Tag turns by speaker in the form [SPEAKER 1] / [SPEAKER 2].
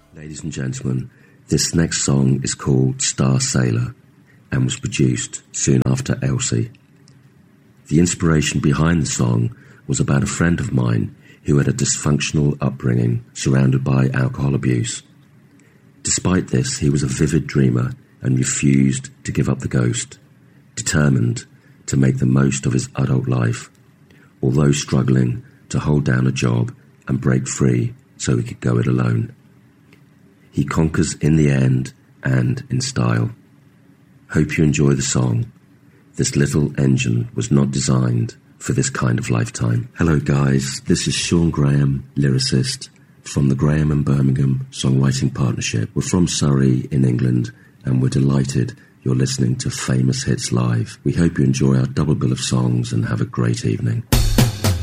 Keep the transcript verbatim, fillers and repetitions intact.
[SPEAKER 1] Ladies and gentlemen, this next song is called Star Sailor and was produced soon after Elsie. The inspiration behind the song was about a friend of mine who had a dysfunctional upbringing surrounded by alcohol abuse. Despite this, he was a vivid dreamer and refused to give up the ghost, determined to make the most of his adult life, although struggling to hold down a job and break free so he could go it alone. He conquers in the end and in style. Hope you enjoy the song. This little engine was not designed for this kind of lifetime. Hello guys, this is Sean Graham, lyricist from the Graham and Birmingham Songwriting Partnership. We're from Surrey in England and we're delighted you're listening to Famous Hits Live. We hope you enjoy our double bill of songs and have a great evening.